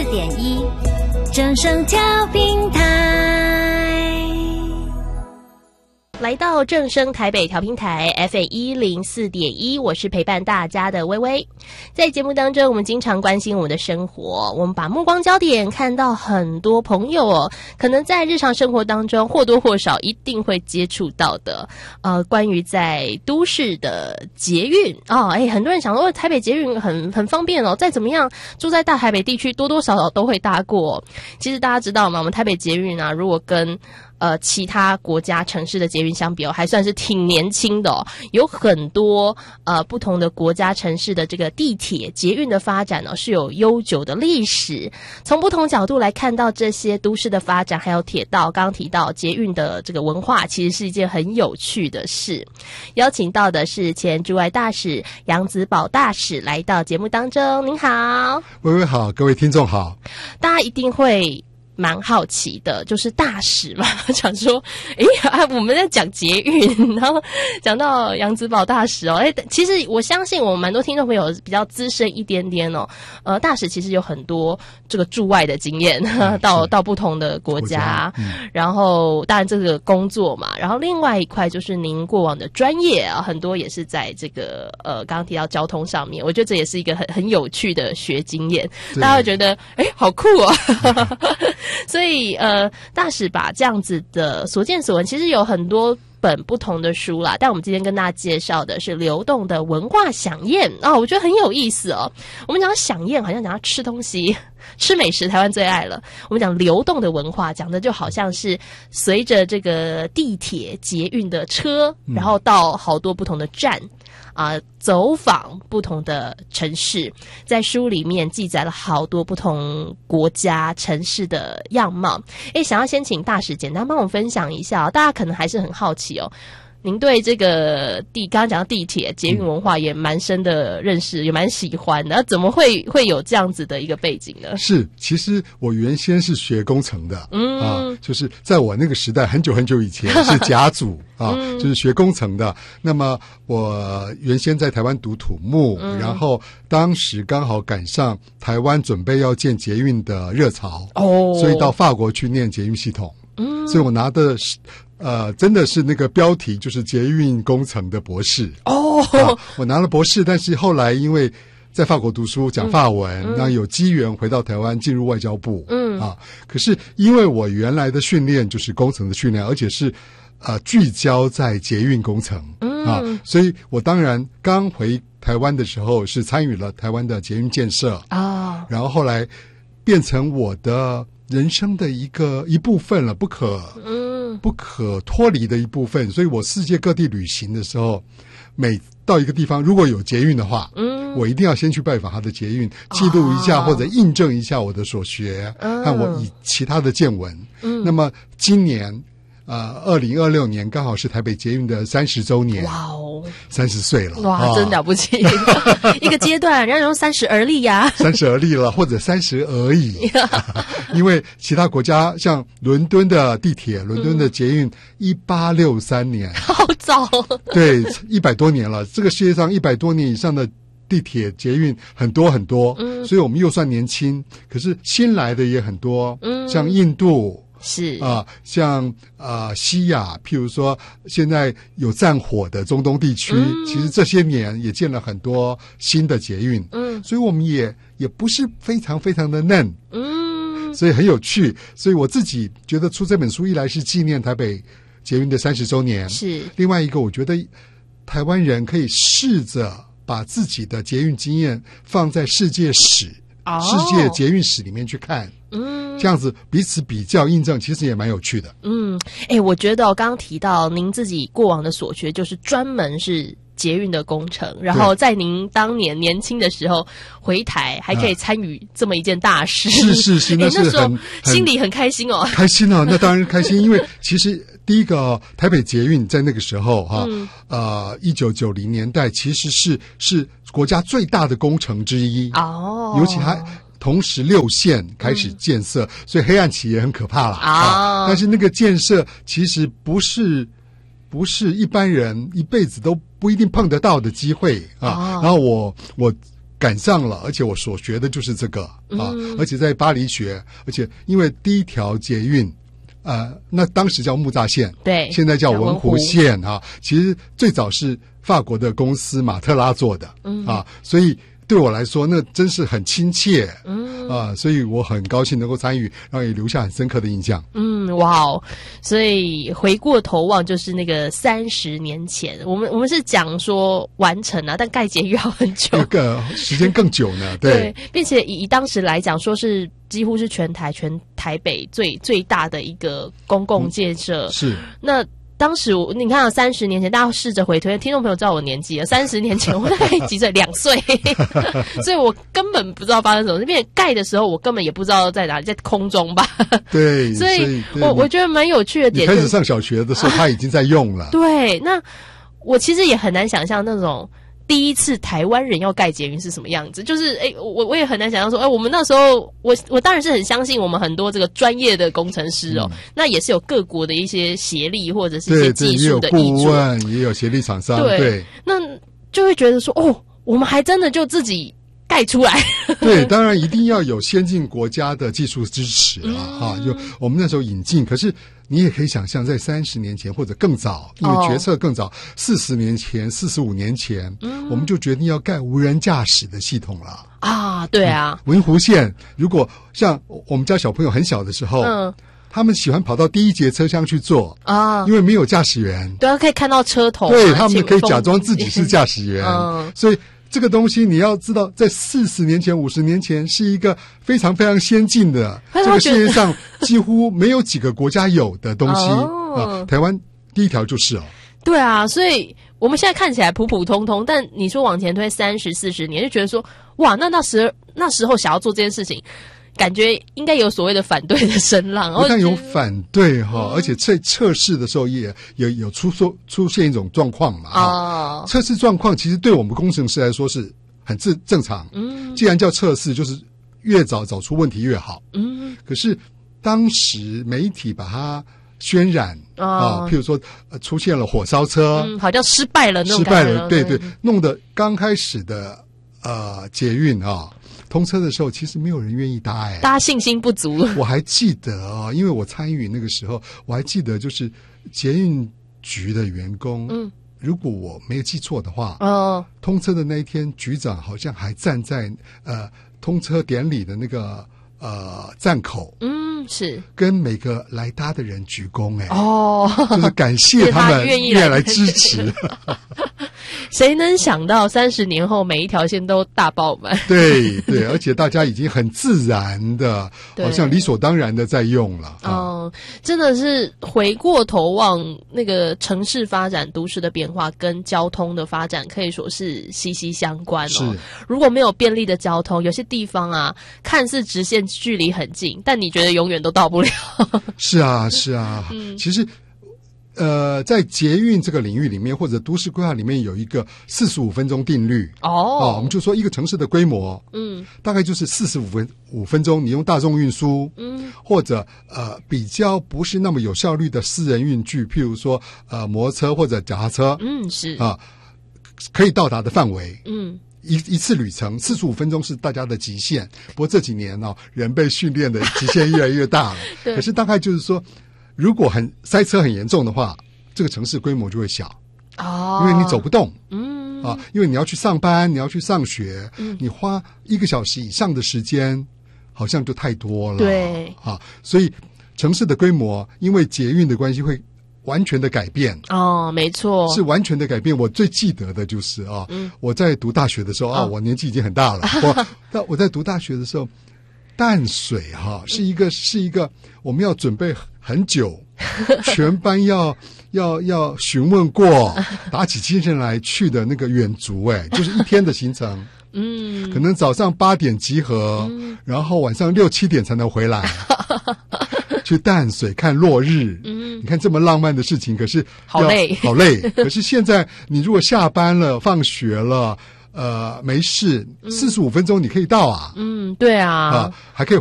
04.1正声调频台。 来到正声台北调频台 FM104.1， 我是陪伴大家的微微。在节目当中，我们经常关心我们的生活，我们把目光焦点看到很多朋友可能在日常生活当中或多或少一定会接触到的，关于在都市的捷运很多人想说台北捷运很方便再怎么样住在大台北地区多多少少都会搭过。其实大家知道吗？我们台北捷运如果跟其他国家城市的捷运相比还算是挺年轻的有很多不同的国家城市的这个地铁捷运的发展是有悠久的历史。从不同角度来看到这些都市的发展，还有铁道，刚刚提到捷运的这个文化，其实是一件很有趣的事。邀请到的是前驻外大使杨子宝大使来到节目当中。您好。 微微好，各位听众好。 大家一定会蛮好奇的，就是大使嘛，想说我们在讲捷运，然后讲到杨子宝大使其实我相信我们蛮多听众朋友比较资深一点点大使其实有很多这个驻外的经验，到不同的国家，然后当然这个工作嘛，然后另外一块就是您过往的专业很多也是在这个刚刚提到交通上面，我觉得这也是一个很有趣的学经验，大家会觉得好酷所以大使把这样子的所见所闻，其实有很多本不同的书啦，但我们今天跟大家介绍的是流动的文化飨宴我觉得很有意思我们讲到飨宴好像讲到吃东西吃美食，台湾最爱了。我们讲流动的文化，讲的就好像是随着这个地铁捷运的车，然后到好多不同的站走访不同的城市，在书里面记载了好多不同国家城市的样貌。想要先请大使简单帮我分享一下大家可能还是很好奇您对这个刚刚讲到地铁捷运文化也蛮深的认识，也蛮喜欢的，怎么会有这样子的一个背景呢？ 是，其实我原先是学工程的，就是在我那个时代很久很久以前是甲组就是学工程的。那么我原先在台湾读土木，然后当时刚好赶上台湾准备要建捷运的热潮，所以到法国去念捷运系统。所以我拿的是真的是那个标题就是捷运工程的博士我拿了博士，但是后来因为在法国读书讲法文，那有机缘回到台湾进入外交部可是因为我原来的训练就是工程的训练，而且是聚焦在捷运工程所以我当然刚回台湾的时候是参与了台湾的捷运建设然后后来变成我的人生的一部分了，不可脱离的一部分。所以我世界各地旅行的时候，每到一个地方如果有捷运的话我一定要先去拜访他的捷运，记录一下或者印证一下我的所学和我其他的见闻那么今年2026年刚好是台北捷运的30周年。哇，30岁了， 哇，真了不起一个阶段，人家说30而立呀 30而立了，或者30而已因为其他国家像伦敦的地铁，伦敦的捷运1863年好早对，100多年了。这个世界上100多年以上的地铁捷运很多很多所以我们又算年轻，可是新来的也很多像印度是像西亚，譬如说现在有战火的中东地区其实这些年也建了很多新的捷运所以我们也不是非常非常的嫩所以很有趣。所以我自己觉得出这本书，一来是纪念台北捷运的30周年， 是另外一个我觉得台湾人可以试着把自己的捷运经验放在世界史世界捷运史里面去看这样子彼此比较印证，其实也蛮有趣的。 我觉得刚刚提到您自己过往的所学就是专门是捷运的工程，然后在您当年年轻的时候回台还可以参与这么一件大事是那是那时候心里很开心开心那当然开心因为其实第一个台北捷运在那个时候1990年代其实是国家最大的工程之一尤其它同时6线开始建设所以黑暗期也很可怕啦但是那个建设其实不是一般人一辈子都不一定碰得到的机会然后我赶上了，而且我所学的就是这个啊，而且在巴黎学，而且因为第一条捷运。那当时叫木栅线， 对， 现在叫文湖线啊。其实最早是法国的公司马特拉做的，所以对我来说那真是很亲切，所以我很高兴能够参与，然后也留下很深刻的印象。 哇哦！所以回过头望，就是那个30年前，我们是讲说完成啊，但盖捷运要很久， 那个时间更久呢，对， 并且以当时来讲，说是几乎是全台北最大的一个公共建设， 是那。当时你看30年前，大家试着回推，听众朋友知道我年纪了。30年前我大概几岁？2岁，所以我根本不知道发生什么。那边盖的时候，我根本也不知道在哪里，在空中吧？ 对， 所以我觉得蛮有趣的点。 你开始上小学的时候，他已经在用了。 对，那我其实也很难想象那种。第一次台湾人要盖捷运是什么样子？就是我也很难想象说，我们那时候我当然是很相信我们很多这个专业的工程师哦，那也是有各国的一些协力或者是一些技术的挹注， 顾问也有协力厂商，对， 那就会觉得说，我们还真的就自己盖出来。 对，当然一定要有先进国家的技术支持啊，就我们那时候引进，可是。你也可以想象，在30年前或者更早，因为决策更早，40年前、45年前，我们就决定要盖无人驾驶的系统了啊！对啊， 文湖线，如果像我们家小朋友很小的时候，他们喜欢跑到第一节车厢去坐啊，因为没有驾驶员， 对，可以看到车头， 对他们可以假装自己是驾驶员，所以。这个东西你要知道，在40年前、50年前是一个非常非常先进的，这个世界上几乎没有几个国家有的东西台湾第一条就是对啊，所以我们现在看起来普普通通，但你说往前推30、40年，就觉得说哇，那时候想要做这件事情。感觉应该有所谓的反对的声浪， 不但有反对而且在测试的时候也有出现一种状况嘛测试状况其实对我们工程师来说是很正常，既然叫测试，就是越早找出问题越好，可是当时媒体把它渲染譬如说出现了火烧车， 好像失败了那种感觉，失败了，对，弄得刚开始的捷运通车的时候，其实没有人愿意搭大家信心不足。 我还记得因为我参与那个时候，我还记得就是捷运局的员工，如果我没有记错的话，通车的那一天，局长好像还站在通车典礼的那个站口， 是跟每个来搭的人鞠躬，就是感谢他们愿意来支持。 谁能想到30年后每一条线都大爆满？ 对，而且大家已经很自然的，好像理所当然的在用了。 真的是回过头望那个城市发展、都市的变化跟交通的发展，可以说是息息相关是， 如果没有便利的交通，有些地方看似直线距离很近，但你觉得永远都到不了。 是啊，其实。在捷运这个领域里面，或者都市规划里面有一个45分钟定律。我们就说一个城市的规模，大概就是45分钟，你用大众运输，或者比较不是那么有效率的私人运具，譬如说摩托车或者脚踏车， 是可以到达的范围，一次旅程45分钟是大家的极限。不过这几年人被训练的极限越来越大了。可是大概就是说。如果塞车很严重的话，这个城市规模就会小因为你走不动，因为你要去上班，你要去上学，你花1个小时以上的时间，好像就太多了， 对所以城市的规模因为捷运的关系会完全的改变没错， 是完全的改变。我最记得的就是我在读大学的时候我年纪已经很大了，我在读大学的时候。淡水是一个我们要准备很久，全班要询问过，打起精神来去的那个远足就是一天的行程，可能早上8点集合，然后晚上6、7点才能回来，去淡水看落日。你看这么浪漫的事情，可是好累。 可是现在你如果下班了、放学了。没事，45分钟你可以到对啊， 还可以